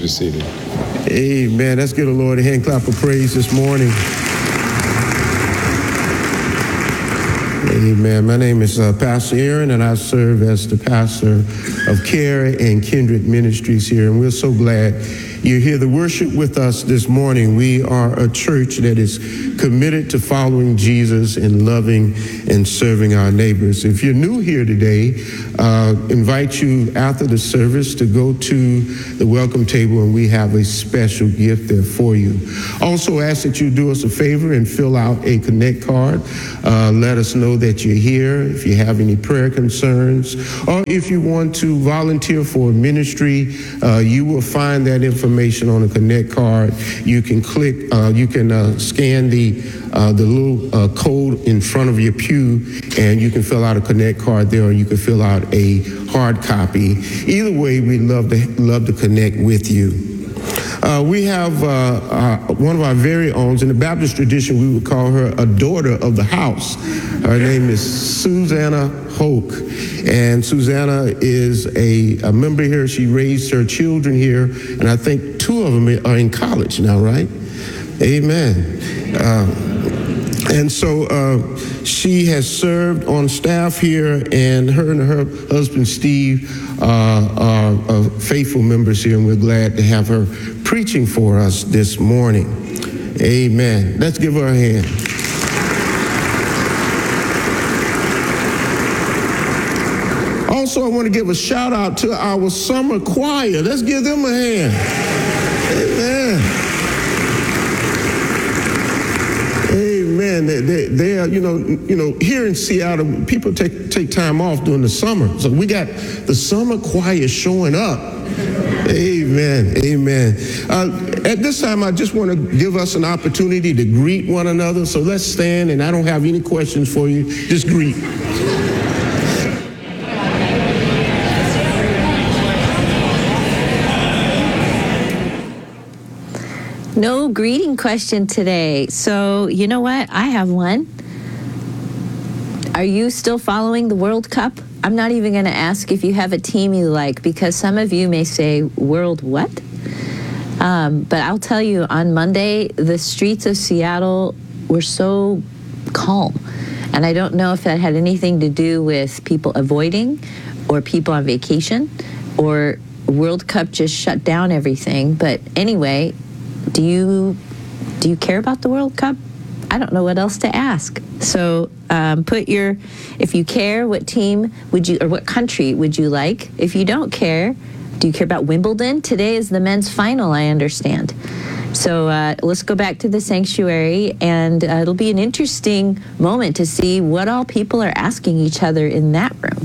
be seated. Amen. Let's give the Lord a hand clap of praise this morning. Amen. My name is Pastor Aaron, and I serve as the pastor of Care and Kindred Ministries here, and we're so glad you're here to worship with us this morning. We are a church that is committed to following Jesus and loving and serving our neighbors. If you're new here today, invite you after the service to go to the welcome table, and we have a special gift there for you. Also ask that you do us a favor and fill out a Connect card. Let us know that you're here. If you have any prayer concerns, or if you want to volunteer for a ministry, you will find that information on a Connect card. You can click, you can scan the little code in front of your pew, and you can fill out a Connect card there, or you can fill out a hard copy. Either way, we'd love to connect with you. We have one of our very own. In the Baptist tradition, we would call her a daughter of the house. Her name is Susanna Hoke. And Susanna is a member here. She raised her children here, and I think 2 of them are in college now, right? Amen. And so she has served on staff here, and her husband, Steve, are faithful members here, and we're glad to have her preaching for us this morning. Amen. Let's give her a hand. Also, I want to give a shout out to our summer choir. Let's give them a hand. Amen. Amen. They are, you know, here in Seattle, people take time off during the summer. So we got the summer choir showing up. Amen. Amen. At this time, I just want to give us an opportunity to greet one another. So let's stand, and I don't have any questions for you. Just greet. No greeting question today. So, you know what? I have one. Are you still following the World Cup? I'm not even going to ask if you have a team you like, because some of you may say, World what? But I'll tell you, on Monday, the streets of Seattle were so calm. And I don't know if that had anything to do with people avoiding, or people on vacation, or World Cup just shut down everything. But anyway, do you care about the World Cup? I don't know what else to ask. So if you care, what team would you, or what country would you like? If you don't care, do you care about Wimbledon? Today is the men's final, I understand. So let's go back to the sanctuary, and it'll be an interesting moment to see what all people are asking each other in that room.